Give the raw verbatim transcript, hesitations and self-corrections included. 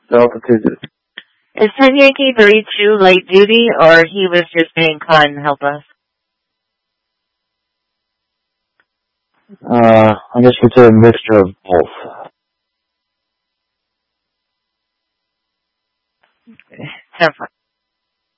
Delta two zero. Is ten Yankee thirty-two light duty, or he was just being kind and help us? Uh, I guess it's a mixture of both. ten